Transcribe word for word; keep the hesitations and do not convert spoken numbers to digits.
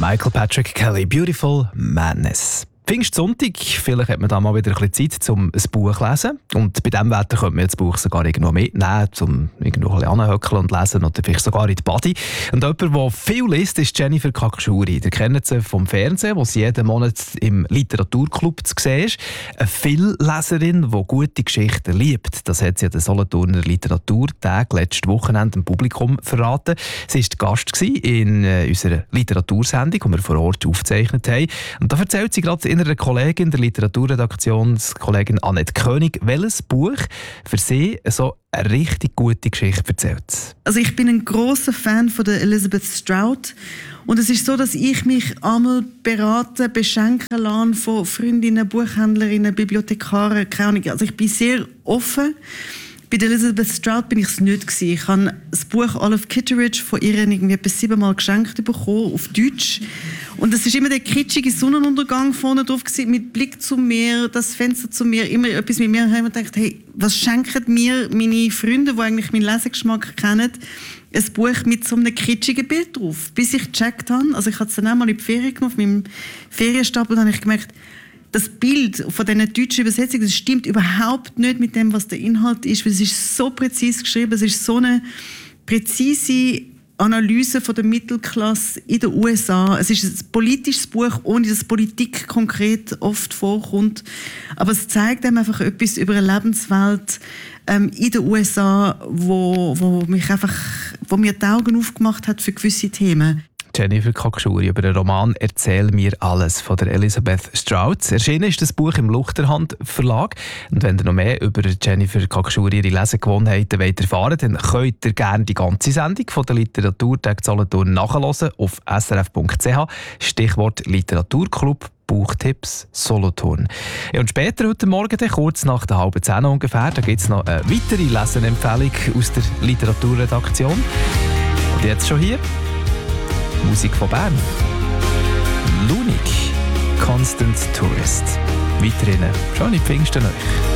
Michael Patrick Kelly, Beautiful Madness. Pfingstsonntag, vielleicht hat man da mal wieder ein bisschen Zeit, um ein Buch zu lesen. Und bei diesem Wetter könnte man das Buch sogar irgendwo mitnehmen, um irgendwo ein bisschen anzuhöckeln und lesen oder vielleicht sogar in die Body. Und jemand, der viel liest, ist Jennifer Kakschuri. Ihr kennt sie vom Fernsehen, wo sie jeden Monat im Literaturclub zu sehen ist. Eine Vielleserin, die gute Geschichten liebt. Das hat sie an den Solothurner Literaturtag letztes Wochenende dem Publikum verraten. Sie war Gast in unserer Literatursendung, die wir vor Ort aufgezeichnet haben. Und da erzählt sie gerade einer Kollegin, der Literaturredaktionskollegin Annette König, welches Buch für sie so eine richtig gute Geschichte erzählt. Also ich bin ein grosser Fan von der Elizabeth Strout. Und es ist so, dass ich mich einmal beraten, beschenken lasse von Freundinnen, Buchhändlerinnen, Bibliothekaren, keine Ahnung. Also ich bin sehr offen. Bei der Elizabeth Strout bin ich es nicht gewesen. Ich habe das Buch Olive Kitteridge von ihr irgendwie etwa siebenmal geschenkt bekommen, auf Deutsch. Und es war immer der kitschige Sonnenuntergang vorne drauf gewesen, mit Blick zum Meer, das Fenster zum Meer, immer etwas mit mir. Ich habe gedacht, hey, was schenken mir meine Freunde, die eigentlich meinen Lesegeschmack kennen, ein Buch mit so einem kitschigen Bild drauf. Bis ich gecheckt habe, also ich habe es dann auch mal in die Ferien genommen, auf meinem Ferienstapel, dann habe ich gemerkt, das Bild von dieser deutschen Übersetzung, das stimmt überhaupt nicht mit dem, was der Inhalt ist, weil es ist so präzise geschrieben, es ist so eine präzise Analyse von der Mittelklasse in den U S A. Es ist ein politisches Buch, ohne dass Politik konkret oft vorkommt. Aber es zeigt einem einfach etwas über eine Lebenswelt ähm, in den U S A, wo, wo mich einfach, wo mir die Augen aufgemacht hat für gewisse Themen. Jennifer Kakschuri über den Roman «Erzähl mir alles» von der Elizabeth Strout. Erschienen ist das Buch im Luchterhand Verlag. Und wenn ihr noch mehr über Jennifer Kakschuri ihre Lesegewohnheiten wollt erfahren, dann könnt ihr gerne die ganze Sendung von der Literaturtag Solothurn nachhören auf s r f punkt c h. Stichwort Literaturclub. Buchtipps Solothurn. Ja, und später heute Morgen, kurz nach der halben zehn ungefähr, da gibt es noch eine weitere Lesenempfehlung aus der Literaturredaktion. Und jetzt schon hier Musik von Bern. Lunik, Constant Tourist. Weiterhin schöne Pfingsten euch.